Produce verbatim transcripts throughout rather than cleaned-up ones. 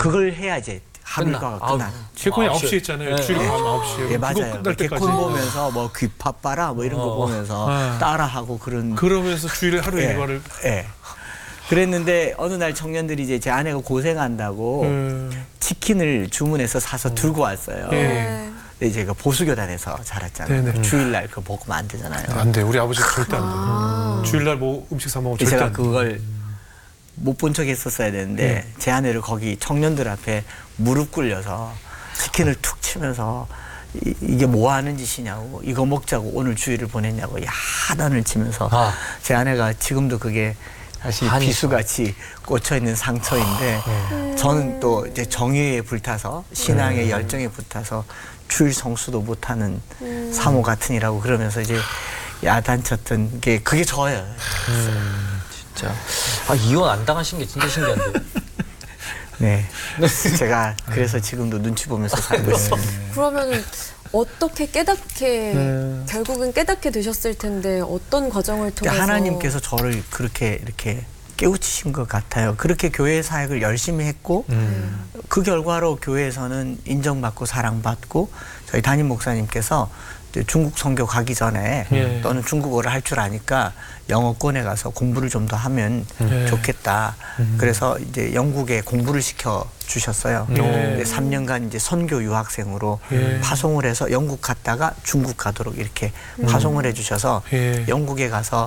그걸 해야 이제 하루가 끝나. 개콘이 아홉 시에 있잖아요. 주일 밤 아홉 시에. 예, 맞아요. 끝날 때까지. 개콘 보면서 뭐 귀파 봐라 뭐 이런 거 보면서 어. 따라하고 그런. 그러면서 주일에 하루 예, 일과를. 예. 그랬는데 어느 날 청년들이 이제 제 아내가 고생한다고 음. 치킨을 주문해서 사서 들고 왔어요. 예. 근데 제가 보수교단에서 자랐잖아요. 네네. 주일날 그거 먹으면 안 되잖아요. 안 돼. 우리 아버지 절대 안 돼. 아. 주일날 뭐 음식 사 먹으면 절대 제가 안 돼. 그걸 못 본 척 했었어야 되는데 네. 제 아내를 거기 청년들 앞에 무릎 꿇려서 치킨을 툭 치면서 이, 이게 뭐 하는 짓이냐고 이거 먹자고 오늘 주일을 보냈냐고 야단을 치면서 아. 제 아내가 지금도 그게 사실 한이 비수같이 꽂혀 있는 상처인데 네. 저는 또 이제 정의에 불타서 신앙의 열정에 불타서 주일 성수도 못하는 사모 같으니라고 그러면서 이제 야단쳤던 게 그게 저예요. 음, 진짜. 아, 이혼 안 당하신 게 진짜 신기한데. 네. 제가 그래서 지금도 눈치 보면서 살고 있습니다. 그러면은 어떻게 깨닫게 네. 결국은 깨닫게 되셨을 텐데 어떤 과정을 근데 통해서 하나님께서 저를 그렇게 이렇게 깨우치신 것 같아요. 그렇게 교회 사역을 열심히 했고 음. 그 결과로 교회에서는 인정받고 사랑받고 저희 담임 목사님께서 중국 선교 가기 전에 예. 너는 중국어를 할 줄 아니까 영어권에 가서 공부를 좀 더 하면 예. 좋겠다. 음. 그래서 이제 영국에 공부를 시켜 주셨어요. 예. 삼 년간 이제 선교 유학생으로 예. 파송을 해서 영국 갔다가 중국 가도록 이렇게 파송을 해주셔서 예. 영국에 가서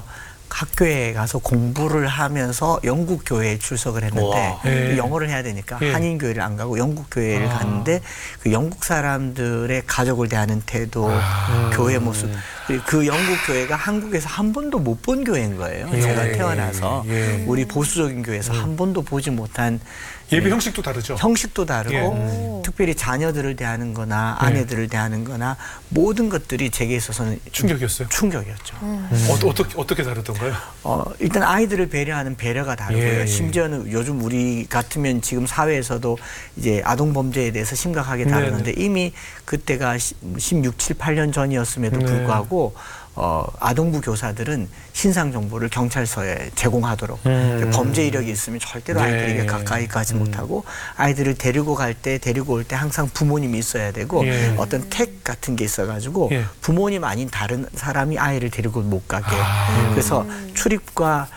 학교에 가서 공부를 하면서 영국 교회에 출석을 했는데 우와. 예. 영어를 해야 되니까 예. 한인 교회를 안 가고 영국 교회를 아. 갔는데 그 영국 사람들의 가족을 대하는 태도, 아. 교회 모습 그 영국 교회가 한국에서 한 번도 못 본 교회인 거예요. 예. 제가 태어나서 예. 우리 보수적인 교회에서 한 번도 보지 못한 예배 형식도 다르죠. 형식도 다르고 예. 오. 특별히 자녀들을 대하는 거나 예. 아내들을 대하는 거나 모든 것들이 제게 있어서는 충격이었어요. 충격이었죠. 어, 어떻게 어떻게 다르던가요? 어, 일단 아이들을 배려하는 배려가 다르고요. 예, 예. 심지어는 요즘 우리 같으면 지금 사회에서도 이제 아동 범죄에 대해서 심각하게 네, 다루는데 이미 그때가 십육, 칠, 팔 년 전이었음에도 네. 불구하고 어, 아동부 교사들은 신상 정보를 경찰서에 제공하도록 음. 범죄 이력이 있으면 절대로 네. 아이들에게 가까이 가지 음. 못하고 아이들을 데리고 갈 때 데리고 올 때 항상 부모님이 있어야 되고 예. 어떤 택 같은 게 있어가지고 예. 부모님 아닌 다른 사람이 아이를 데리고 못 가게 아. 그래서 출입과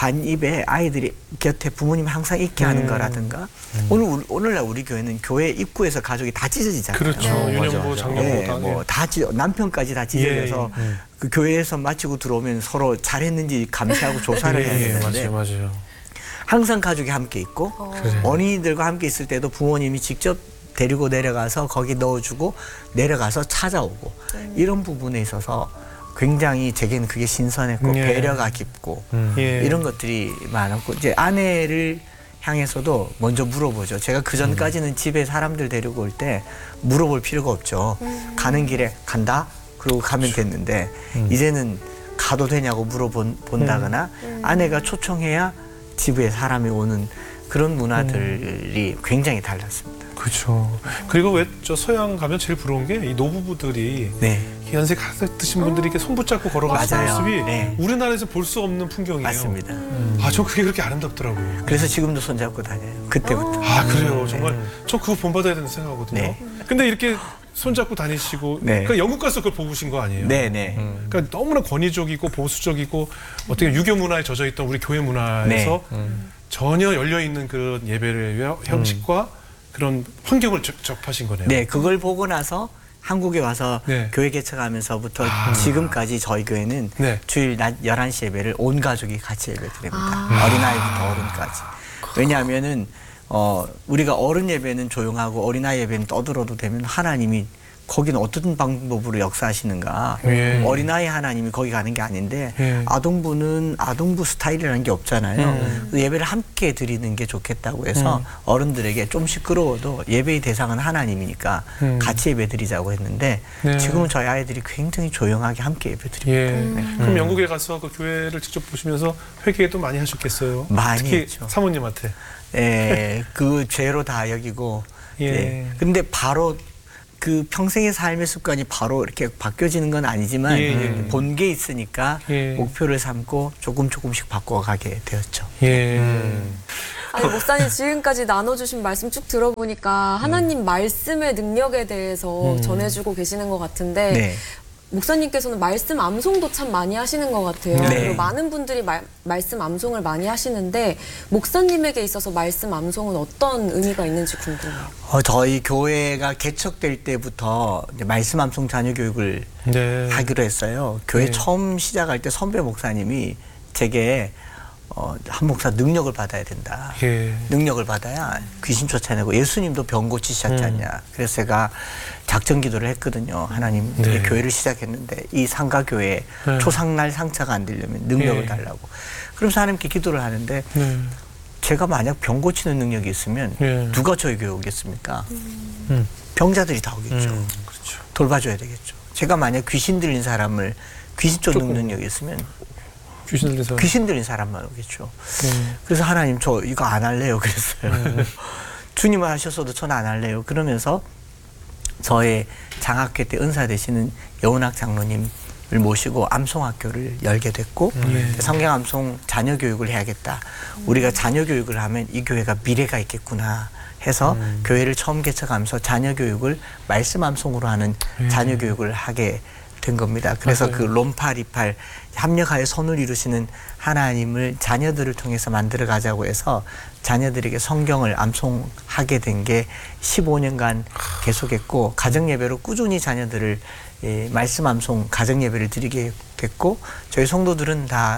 반입에 아이들이 곁에 부모님 항상 있게 하는 음. 거라든가 오늘 우리- 오늘날 우리 교회는 교회 입구에서 가족이 다 찢어지잖아요. 그렇죠. 네. 유년부, 맞아, 장년부 예, 다. 뭐다 찢어 남편까지 다 찢어져서 예, 예. 그 교회에서 마치고 들어오면 서로 잘했는지 감시하고 조사를 해야 예, 되는데 맞아요, 맞아요. 항상 가족이 함께 있고 그래. 어린이들과 함께 있을 때도 부모님이 직접 데리고 내려가서 거기 넣어주고 내려가서 찾아오고 이런 부분에 있어서 굉장히 제게는 그게 신선했고 예. 배려가 깊고 예. 이런 것들이 많았고 이제 아내를 향해서도 먼저 물어보죠. 제가 그 전까지는 집에 사람들 데리고 올 때 물어볼 필요가 없죠. 가는 길에 간다? 그러고 가면 됐는데 이제는 가도 되냐고 물어본다거나 아내가 초청해야 집에 사람이 오는 그런 문화들이 굉장히 달랐습니다. 그렇죠. 그리고 왜 저 서양 가면 제일 부러운 게 이 노부부들이 네. 연세 가득 드신 분들이 이렇게 손붙잡고 걸어가는 맞아요. 모습이 네. 우리나라에서 볼 수 없는 풍경이에요. 맞습니다. 아, 저 그게 그렇게 아름답더라고요. 그래서 지금도 손잡고 다녀요. 그때부터. 아, 그래요. 정말 저 그거 본받아야 된다는 생각하거든요. 네. 근데 이렇게 손잡고 다니시고 네. 그러니까 영국 가서 그걸 보신 거 아니에요? 네네. 그러니까 너무나 권위적이고 보수적이고 어떻게 유교 문화에 젖어 있던 우리 교회 문화에서 네. 전혀 열려 있는 그런 예배의 형식과 그런 환경을 접, 접하신 거네요. 네, 그걸 보고 나서 한국에 와서 네. 교회 개척하면서부터 아. 지금까지 저희 교회는 네. 주일 낮 열한 시 예배를 온 가족이 같이 예배 드립니다. 아. 어린아이부터 어른까지. 왜냐하면은 어, 우리가 어른 예배는 조용하고 어린아이 예배는 떠들어도 되면 하나님이 거기는 어떤 방법으로 역사하시는가. 예. 어린아이 하나님이 거기 가는 게 아닌데 예. 아동부는 아동부 스타일이라는 게 없잖아요. 음. 그래서 예배를 함께 드리는 게 좋겠다고 해서 음. 어른들에게 좀 시끄러워도 예배의 대상은 하나님이니까 음. 같이 예배 드리자고 했는데 네. 지금은 저희 아이들이 굉장히 조용하게 함께 예배 드립니다. 예. 그럼 영국에 가서 그 교회를 직접 보시면서 회개도 많이 하셨겠어요. 많이 특히 했죠. 사모님한테. 예, 그 죄로 다 여기고. 예. 예. 근데 바로 그 평생의 삶의 습관이 바로 이렇게 바뀌어지는 건 아니지만 예, 예. 본 게 있으니까 예. 목표를 삼고 조금 조금씩 바꿔가게 되었죠. 예. 아니, 목사님 지금까지 나눠주신 말씀 쭉 들어보니까 하나님 말씀의 능력에 대해서 음. 전해주고 계시는 것 같은데 네. 목사님께서는 말씀 암송도 참 많이 하시는 것 같아요. 네. 그리고 많은 분들이 말, 말씀 암송을 많이 하시는데 목사님에게 있어서 말씀 암송은 어떤 의미가 있는지 궁금해요. 어, 저희 교회가 개척될 때부터 이제 말씀 암송 자녀 교육을 네. 하기로 했어요. 교회 네. 처음 시작할 때 선배 목사님이 제게 어, 한 목사 능력을 받아야 된다. 예. 능력을 받아야 귀신 쫓아내고 예수님도 병 고치셨지 음. 않냐. 그래서 제가 작전 기도를 했거든요. 하나님 네. 교회를 시작했는데 이 상가교회에 네. 초상날 상처가 안 되려면 능력을 네. 달라고. 그러면서 하나님께 기도를 하는데 네. 제가 만약 병 고치는 능력이 있으면 네. 누가 저희 교회 오겠습니까? 음. 병자들이 다 오겠죠. 음. 그렇죠. 돌봐줘야 되겠죠. 제가 만약 귀신 들린 사람을 귀신 쫓는 조금. 능력이 있으면 귀신 들려서. 귀신 들린 사람만 오겠죠. 음. 그래서 하나님 저 이거 안 할래요 그랬어요. 주님은 하셨어도 저는 안 할래요. 그러면서 저의 장학회 때 은사 되시는 여운학 장로님을 모시고 암송학교를 열게 됐고 네. 성경 암송 자녀 교육을 해야겠다. 우리가 자녀 교육을 하면 이 교회가 미래가 있겠구나 해서 음. 교회를 처음 개척하면서 자녀 교육을 말씀 암송으로 하는 음. 자녀 교육을 하게 된 겁니다. 그래서 맞아요. 그 롬팔이팔 합력하여 선을 이루시는 하나님을 자녀들을 통해서 만들어 가자고 해서 자녀들에게 성경을 암송하게 된 게 십오 년간 계속했고 가정 예배로 꾸준히 자녀들을 예, 말씀 암송 가정 예배를 드리게 됐고 저희 성도들은 다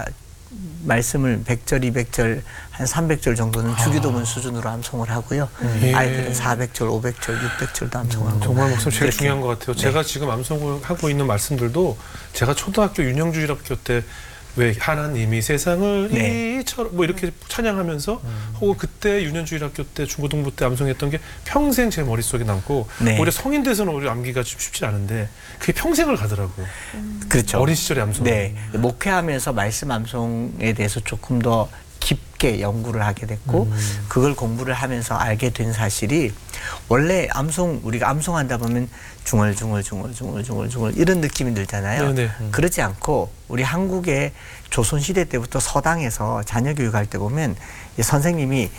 말씀을 백 절, 이백 절, 한 삼백 절 정도는 주기도문 수준으로 암송을 하고요. 예. 아이들은 사백 절, 오백 절, 육백 절도 암송하고. 정말 목소리 제일 그렇게. 중요한 것 같아요. 네. 제가 지금 암송을 하고 있는 말씀들도 제가 초등학교 윤영주일학교 때 왜 하나님이 세상을 네. 이처럼 뭐 이렇게 찬양하면서 혹은 그때 윤현주일학교 때 중고등부 때 암송했던 게 평생 제 머릿속에 남고 네. 오히려 성인 돼서는 오히려 암기가 좀 쉽지 않은데 그게 평생을 가더라고. 그렇죠. 어린 시절의 암송. 네. 목회하면서 말씀 암송에 대해서 조금 더 깊게 연구를 하게 됐고 음. 그걸 공부를 하면서 알게 된 사실이 원래 암송 우리가 암송한다 보면 중얼중얼중얼중얼중얼중얼 이런 느낌이 들잖아요. 네네. 음. 그렇지 않고 우리 한국의 조선시대 때부터 서당에서 자녀 교육할 때 보면 이 선생님이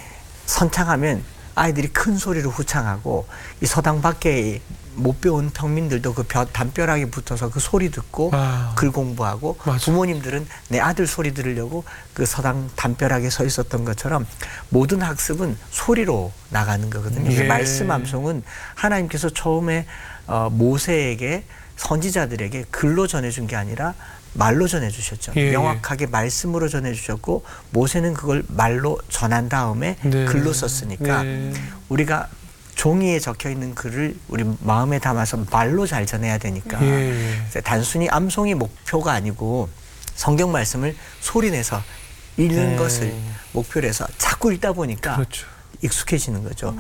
선창하면 아이들이 큰 소리로 후창하고 이 서당 밖에 못 배운 평민들도 그 벼, 담벼락에 붙어서 그 소리 듣고 아. 글 공부하고 맞아. 부모님들은 내 아들 소리 들으려고 그 서당 담벼락에 서 있었던 것처럼 모든 학습은 소리로 나가는 거거든요. 예. 말씀 암송은 하나님께서 처음에 어, 모세에게 선지자들에게 글로 전해준 게 아니라 말로 전해주셨죠. 예. 명확하게 말씀으로 전해주셨고 모세는 그걸 말로 전한 다음에 네. 글로 썼으니까 네. 우리가 종이에 적혀 있는 글을 우리 마음에 담아서 말로 잘 전해야 되니까 예. 단순히 암송이 목표가 아니고 성경 말씀을 소리내서 읽는 음. 것을 목표로 해서 자꾸 읽다 보니까 그렇죠. 익숙해지는 거죠.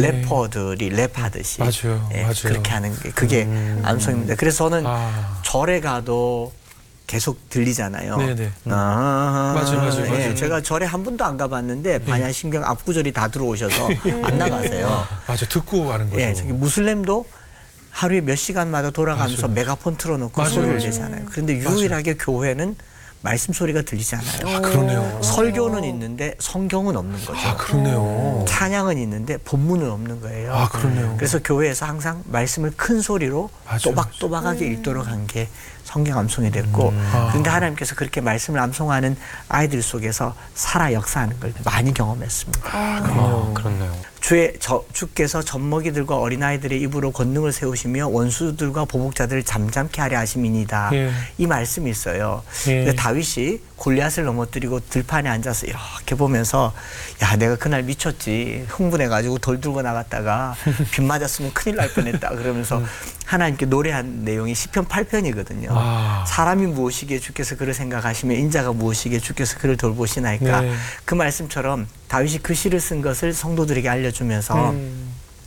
래퍼들이 랩하듯이 맞아요. 예, 맞아요. 그렇게 하는 게 그게 음. 암송입니다. 그래서 저는 아. 절에 가도 계속 들리잖아요. 네네. 음. 아, 맞아요, 맞아요, 예, 맞아요. 제가 절에 한 번도 안 가봤는데 반야신경 압구절이 다 들어오셔서 안 나가세요. 맞아 듣고 가는 거죠. 예, 저기 무슬림도 하루에 몇 시간마다 돌아가면서 맞아요. 메가폰 틀어놓고 맞아요, 소리를 맞아요. 내잖아요. 그런데 유일하게 교회는 말씀 소리가 들리지 않아요. 아 그러네요. 설교는 있는데 성경은 없는 거죠. 아 그러네요. 찬양은 있는데 본문은 없는 거예요. 아 그러네요. 그래서 교회에서 항상 말씀을 큰 소리로 맞아요, 또박또박하게 읽도록 한 게 성경 암송이 됐고 아. 그런데 하나님께서 그렇게 말씀을 암송하는 아이들 속에서 살아 역사하는 걸 많이 경험했습니다. 아, 그렇네요. 주의 저, 주께서 젖먹이들과 어린아이들의 입으로 권능을 세우시며 원수들과 보복자들을 잠잠케 하려 하심이니이다. 예. 이 말씀이 있어요. 예. 근데 다윗이 골리앗을 넘어뜨리고 들판에 앉아서 이렇게 보면서 야 내가 그날 미쳤지. 흥분해가지고 돌 들고 나갔다가 빗 맞았으면 큰일 날 뻔했다. 그러면서 하나님께 노래한 내용이 시편 팔 편이거든요. 아. 사람이 무엇이기에 주께서 그를 생각하시며 인자가 무엇이기에 주께서 그를 돌보시나이까. 네. 그 말씀처럼 다윗이 그 시를 쓴 것을 성도들에게 알려주면서 음.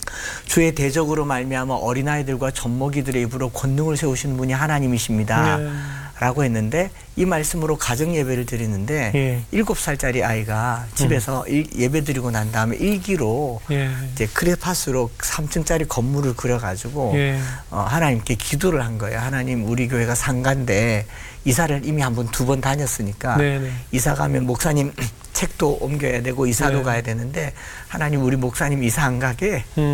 주의 대적으로 말미암아 어린아이들과 젖먹이들의 입으로 권능을 세우시는 분이 하나님이십니다. 네. 라고 했는데 이 말씀으로 가정 예배를 드리는데 예. 일곱 살짜리 아이가 집에서 일, 예배 드리고 난 다음에 일기로 예. 이제 크레파스로 삼 층짜리 건물을 그려가지고 예. 어, 하나님께 기도를 한 거예요. 하나님 우리 교회가 상가인데 이사를 이미 한 번 두 번 다녔으니까 네네. 이사 가면 목사님 책도 옮겨야 되고 이사도 네. 가야 되는데 하나님 우리 목사님 이사 안 가게 음.